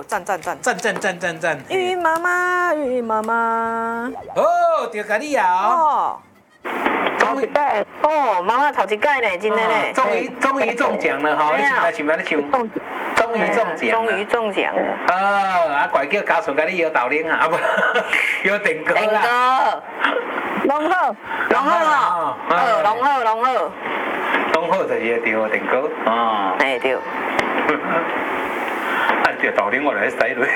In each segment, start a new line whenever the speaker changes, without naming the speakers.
赞。
鱼妈妈，鱼妈妈。
哦，就甲你啊！
哦。
头一届哦，妈妈头一届呢，真的呢。
终于中奖了哈！你是咪咧唱？终于中奖。
终于中奖了。
啊，怪叫家属甲你摇豆奶啊，不，摇电歌啦。
龙好哦，
龙好就是会调电歌哦。
哎对。
啊，调豆奶我来使落。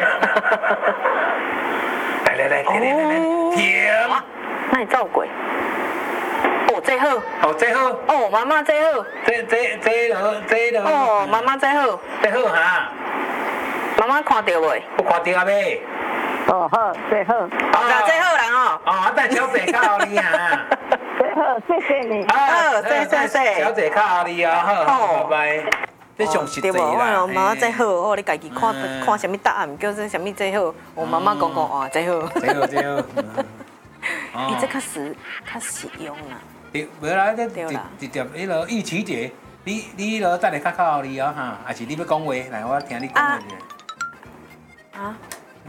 来，甜。
那你照鬼。哦，这好。
哦，这好。
哦，妈妈这好。
这
哦，妈妈这好。
这好哈。
妈妈看到未？
我看到未？
哦好，这好。哦，这好人哦。
哦，带小姐靠你啊。
这好，谢谢你。
好，
谢。
小姐靠你啊，好，拜拜。这上实际啦。
妈妈这好，哦，你家己看什么答案，叫做什么这好。我妈妈讲哦，这好。
这好。
伊这较实用啦。
对，无啦，这直接迄落玉琪姐，你迄落等下较靠你哦哈，还是你要讲话，来我听你讲话者。
啊？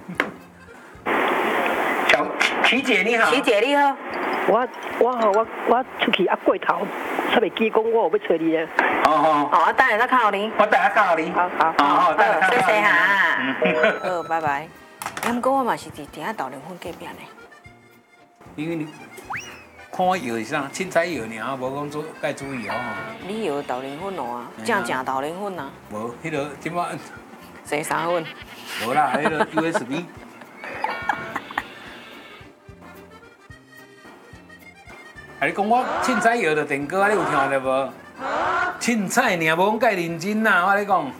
小琪姐你好。
琪姐你好。
我出去过头，才袂记讲我有要找你啊。
哦，等下再靠你。
我等下靠你。好，等下靠你。
谢谢哈。
好，拜拜。毋过我嘛是伫下豆奶粉隔壁呢。
因为你看我药是啥，凊彩药尔，无讲做该注意哦。
你药豆奶粉哦啊，正豆奶粉啊。
无，迄落即摆
生啥粉？
无啦，迄落 USB。啊！你讲我凊彩药就电歌，你有听到无？凊彩尔，无讲介认真呐，我跟你讲。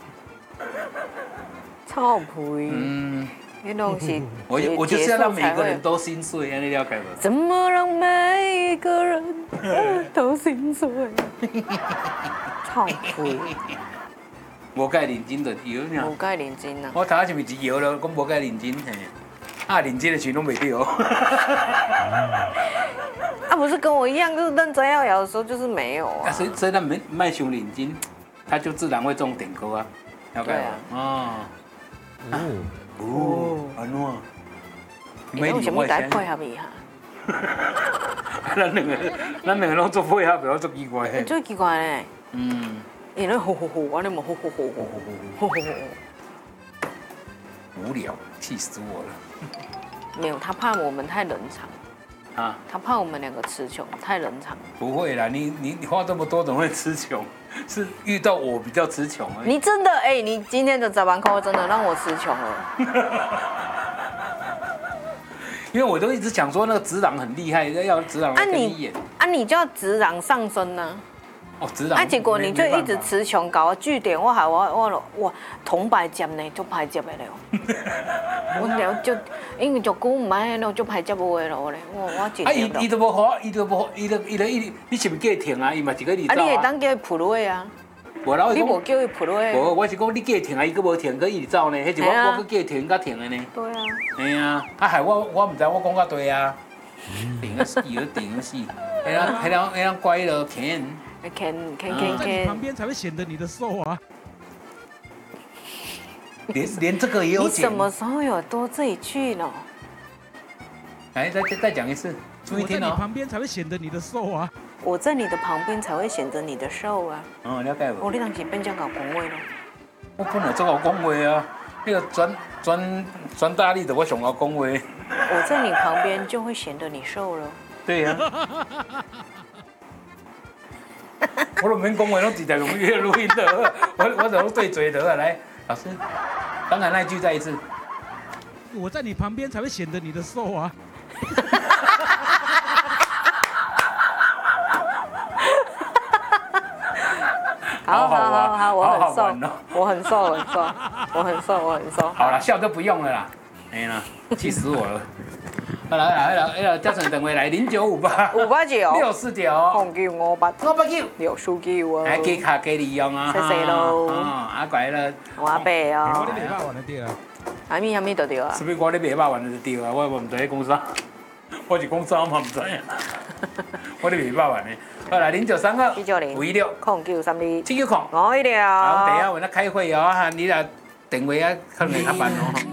臭屁！那东西。
我就是要让每个人都心碎，安尼了解无？
怎么让每一个人都心碎？臭屁！
无介认真就摇尔。
无介认真啊！
我头前面一摇了，讲无介认真嘿。啊，认真的时拢袂对哦。
啊，不是跟我一样，就是认真要摇的时候就是没有啊。
所以咱卖伤认真，他就自然会中点歌啊，了解吗？安怎？
没有什么该配合一下。
咱两个拢做配合，袂好做奇怪嘿。
最奇怪嘞。因为吼，我那么吼。
无聊，气死我了。
没有，他怕我们太冷场。啊，他怕我们两个词穷，太冷场。
不会啦，你话这么多，怎么会词穷？是遇到我比较词穷而已。
你真的你今天的早班课真的让我词穷了。
因为我都一直想说那个直朗很厉害，要直朗来跟你演。
你就要直朗上升呢。
哦，直朗。
结果你就一直词穷，搞个句点，我铜牌接呢，就歹接的了。我了就因为就久唔爱咯，就歹接无的咯咧。我真。
伊都无好，伊都你是不是叫伊停啊？伊嘛是个你走啊。
你会当叫伊扑落啊？
无啦，
你无叫伊扑落。
无，我是讲你叫伊停啊，伊佫无停，佫一直走呢。迄是我佫叫伊停，佮停的呢。
对啊。
嘿啊，害我唔知我讲甲对啊。停个死，停个死。迄样怪了天。
在你旁边才会显得你的瘦啊！
连这个也有
剪。你什么时候有多这一句呢？
来，再讲一次，注意听哦。
我在你旁边才会显得你的瘦啊！
我在你的旁边才会显得你的瘦啊！
了解无？
你当时变这样讲话咯？
我本来做好讲话啊，那个专大力的我上好讲话。
我在你旁边就会显得你瘦了。
对呀。我都免讲话，拢直接用录音的。我都对嘴的。来，老师，刚才那句再一次。
我在你旁边才会显得你的瘦啊！
好，我很瘦。
好了，笑就不用了啦。哎呀，气死我了。来，叫成电话来0958，589，649，
红叫589，649啊。
哎，加卡加利用啊。
谢谢喽。
啊，乖了。
我阿伯哦。
我咧卖肉丸就对啊。
虾米就对啊。
是不是我咧卖肉丸就对啊？我唔知讲啥，我是讲啥嘛唔知啊。我咧卖肉丸的。好来0932，516，
0932，
790，
我一了。
好，等一下我那开会哦，你俩电话啊，可能会较慢哦。